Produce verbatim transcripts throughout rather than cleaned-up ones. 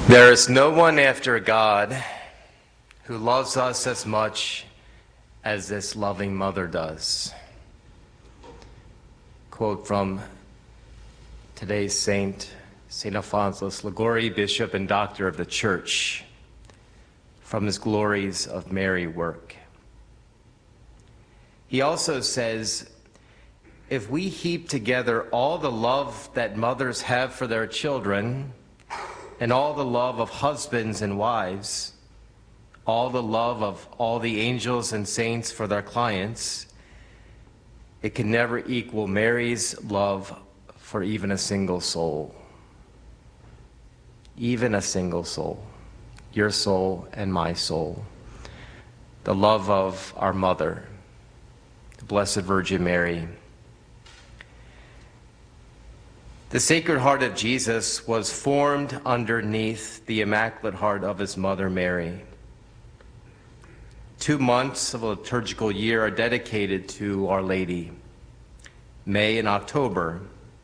There is no one after God who loves us as much as this loving mother does. Quote from today's saint, Saint Alphonsus Liguori, Bishop and Doctor of the Church, from his Glories of Mary work. He also says, if we heap together all the love that mothers have for their children, and all the love of husbands and wives, all the love of all the angels and saints for their clients, it can never equal Mary's love for even a single soul. Even a single soul. Your soul and my soul. The love of our mother, the Blessed Virgin Mary. The Sacred Heart of Jesus was formed underneath the Immaculate Heart of his mother Mary. Two months of a liturgical year are dedicated to Our Lady, May and October.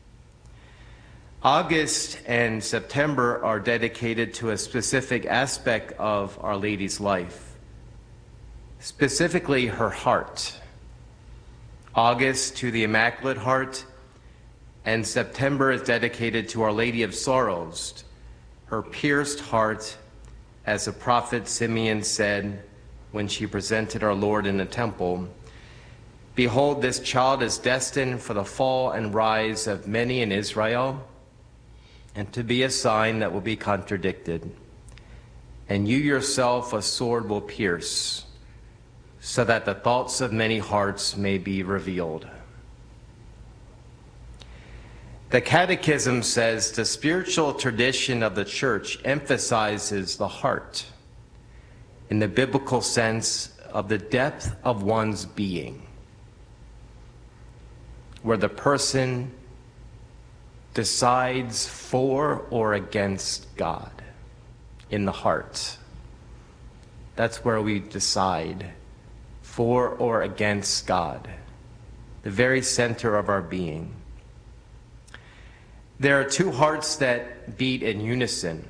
August and September are dedicated to a specific aspect of Our Lady's life, specifically her heart. August to the Immaculate Heart, and September is dedicated to Our Lady of Sorrows, her pierced heart, as the prophet Simeon said when she presented our Lord in the temple, behold, this child is destined for the fall and rise of many in Israel, and to be a sign that will be contradicted. And you yourself a sword will pierce, so that the thoughts of many hearts may be revealed. The Catechism says the spiritual tradition of the Church emphasizes the heart in the biblical sense of the depth of one's being, where the person decides for or against God in the heart. That's where we decide for or against God, the very center of our being. There are two hearts that beat in unison.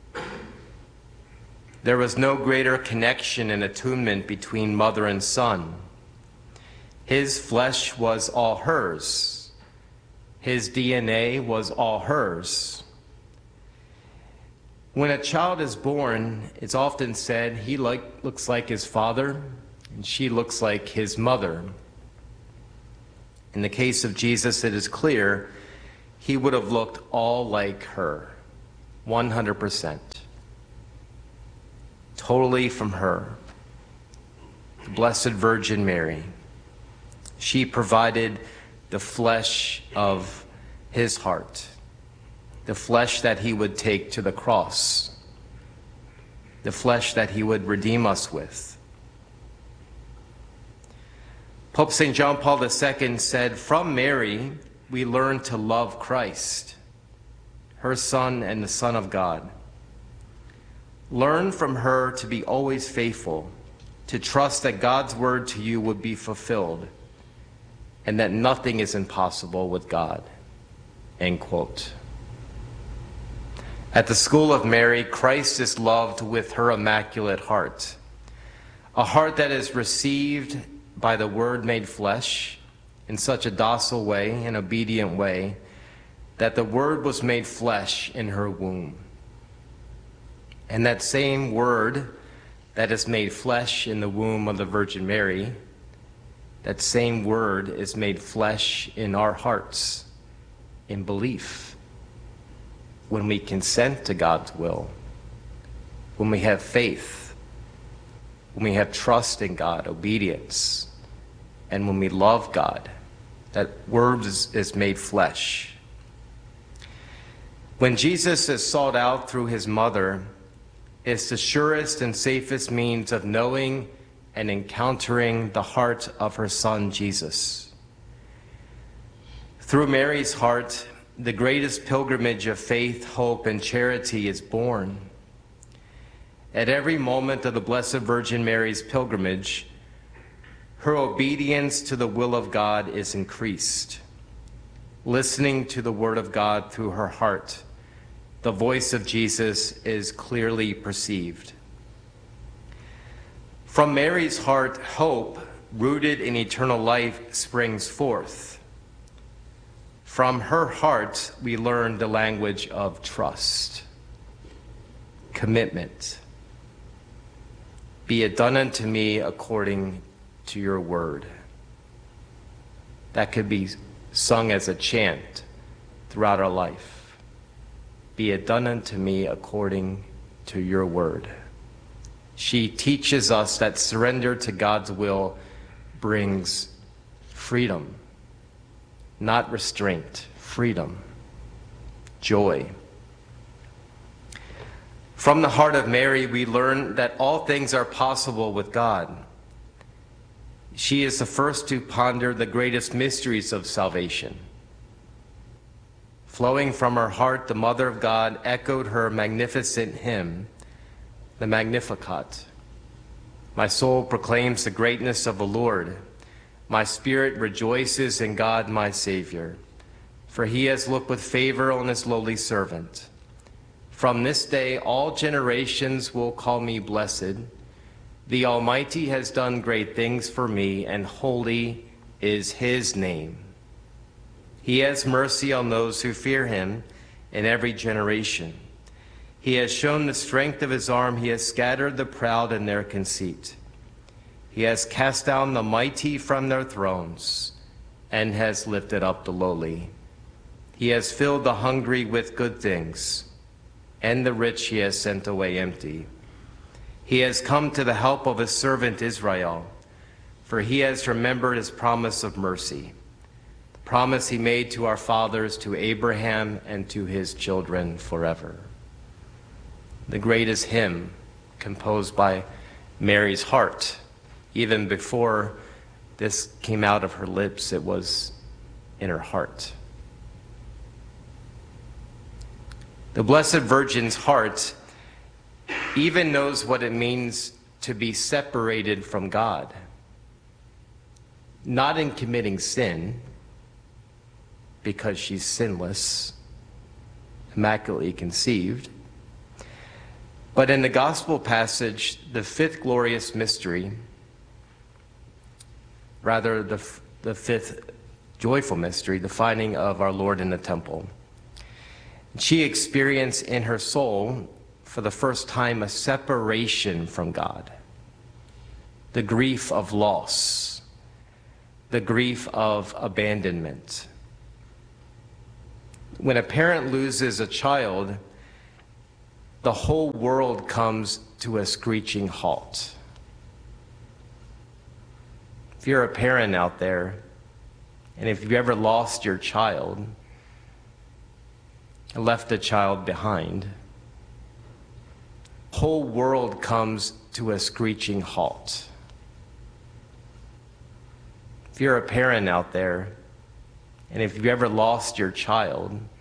There was no greater connection and attunement between mother and son. His flesh was all hers. His D N A was all hers. When a child is born, it's often said he like, looks like his father and she looks like his mother. In the case of Jesus, it is clear he would have looked all like her, one hundred percent. Totally from her, the Blessed Virgin Mary. She provided the flesh of his heart, the flesh that he would take to the cross, the flesh that he would redeem us with. Pope Saint John Paul the Second said, from Mary, we learn to love Christ, her Son and the Son of God. Learn from her to be always faithful, to trust that God's word to you would be fulfilled, and that nothing is impossible with God. End quote. At the School of Mary, Christ is loved with her Immaculate Heart, a heart that is received by the Word made flesh, in such a docile way, an obedient way, that the Word was made flesh in her womb. And that same Word that is made flesh in the womb of the Virgin Mary, that same Word is made flesh in our hearts, in belief, when we consent to God's will, when we have faith, when we have trust in God, obedience, and when we love God. That Word is, is made flesh. When Jesus is sought out through his mother, it's the surest and safest means of knowing and encountering the heart of her Son, Jesus. Through Mary's heart, the greatest pilgrimage of faith, hope, and charity is born. At every moment of the Blessed Virgin Mary's pilgrimage, her obedience to the will of God is increased. Listening to the word of God through her heart the voice of Jesus is clearly perceived. From Mary's heart, hope, rooted in eternal life, springs forth. From her heart, we learn the language of trust, commitment. Be it done unto me according to your word. That could be sung as a chant throughout our life. Be it done unto me according to your word. She teaches us that surrender to God's will brings freedom, not restraint, freedom, joy. From the heart of Mary, we learn that all things are possible with God. She is the first to ponder the greatest mysteries of salvation. Flowing from her heart, the Mother of God echoed her magnificent hymn, the Magnificat. My soul proclaims the greatness of the Lord. My spirit rejoices in God my Savior, for he has looked with favor on his lowly servant. From this day all generations will call me blessed. The Almighty has done great things for me, and holy is his name. He has mercy on those who fear him in every generation. He has shown the strength of his arm. He has scattered the proud in their conceit. He has cast down the mighty from their thrones and has lifted up the lowly. He has filled the hungry with good things, and the rich he has sent away empty. He has come to the help of his servant Israel, for he has remembered his promise of mercy, the promise he made to our fathers, to Abraham, and to his children forever. The greatest hymn composed by Mary's heart. Even before this came out of her lips, it was in her heart. The Blessed Virgin's heart even knows what it means to be separated from God. Not in committing sin, because she's sinless, immaculately conceived, but in the gospel passage, the fifth glorious mystery, rather the, the fifth joyful mystery, the finding of our Lord in the temple. She experienced in her soul, for the first time, a separation from God, the grief of loss, the grief of abandonment. When a parent loses a child, the whole world comes to a screeching halt. If you're a parent out there, and if you've ever lost your child, and left a child behind, the whole world comes to a screeching halt. If you're a parent out there, and if you've ever lost your child,